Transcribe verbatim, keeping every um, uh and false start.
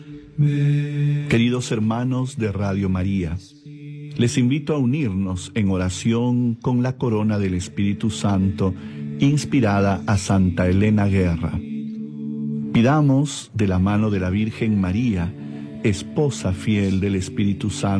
Queridos hermanos de Radio María, les invito a unirnos en oración con la corona del Espíritu Santo inspirada a Santa Elena Guerra. Pidamos de la mano de la Virgen María, esposa fiel del Espíritu Santo,